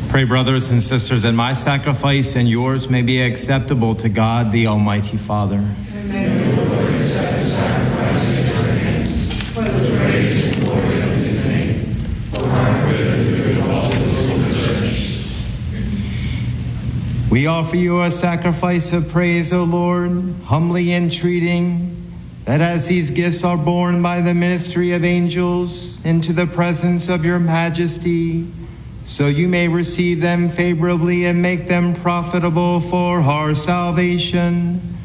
Pray, brothers and sisters, that my sacrifice and yours may be acceptable to God, the Almighty Father. And may the Lord accept the sacrifice in your hands, for the praise and glory of his name, for our good and the good of all those in the church. We offer you a sacrifice of praise, O Lord, humbly entreating that as these gifts are borne by the ministry of angels into the presence of your majesty, so you may receive them favorably and make them profitable for our salvation.